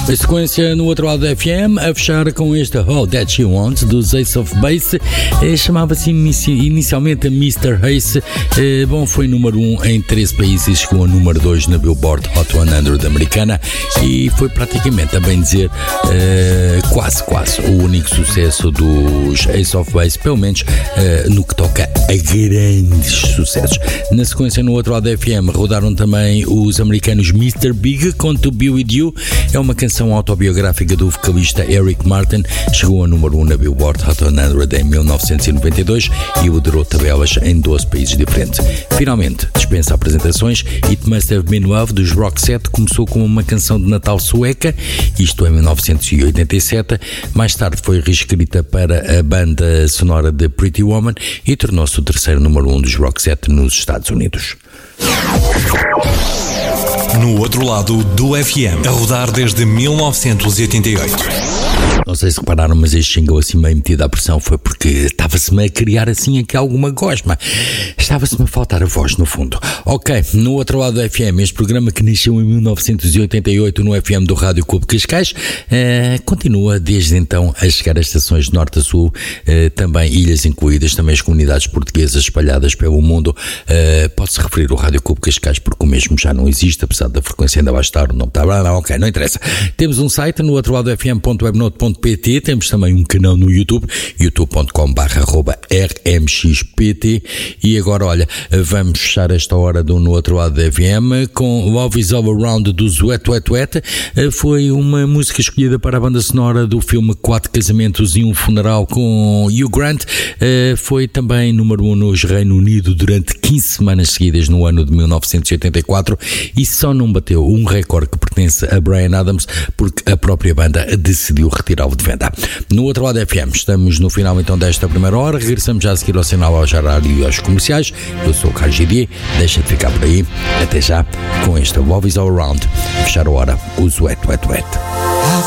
A sequência no outro lado da FM, a fechar com este All That She Wants, dos Ace of Base. Chamava-se inicialmente Mr. Ace. Bom, foi número 1 em 13 países, chegou a número 2 na Billboard Hot 100 americana e foi praticamente, a bem dizer, quase o único sucesso dos Ace of Base, pelo menos no que toca a grandes sucessos. Na sequência no outro lado da FM rodaram também os americanos Mr. Big com To Be With You. É uma canção autobiográfica do vocalista Eric Martin, chegou a número 1 na Billboard Hot 100 em 1992 e liderou tabelas em 12 países diferentes. Finalmente, dispensa apresentações, It Must Have Been Love dos Roxette começou como uma canção de Natal sueca, isto em 1987, mais tarde foi reescrita para a banda sonora de Pretty Woman e tornou-se o terceiro número 1 dos Roxette nos Estados Unidos. No outro lado do FM, a rodar desde 1988. Não sei se repararam, mas este jingle assim meio metido à pressão foi porque estava-se-me a criar assim aqui alguma gosma. Estava-se-me a faltar a voz, no fundo. Ok, no outro lado do FM, este programa que nasceu em 1988 no FM do Rádio Clube Cascais, continua desde então a chegar a estações de norte a sul, também ilhas incluídas, também as comunidades portuguesas espalhadas pelo mundo. Pode-se referir ao Rádio Clube Cascais porque o mesmo já não existe, apesar da frequência ainda vai estar, não está bem, ok, não interessa. Temos um site no outro lado fm.webnote.pt, temos também um canal no YouTube, youtube.com/rmxpt, e agora olha, vamos fechar esta hora do No Outro Lado da FM com Love Is All Around dos Wet Wet Wet. Foi uma música escolhida para a banda sonora do filme 4 Casamentos e um Funeral com Hugh Grant. Foi também número 1 no Reino Unido durante 15 semanas seguidas no ano de 1984 e só não bateu um recorde que pertence a Bryan Adams porque a própria banda decidiu retirá-lo de venda. No Outro Lado FM, estamos no final então desta primeira hora, regressamos já a seguir ao sinal, ao horário e aos comerciais. Eu sou o Carlos Gidier, deixa de ficar por aí, até já com este Love Is All Around, fechar a hora, os Wet Wet Wet.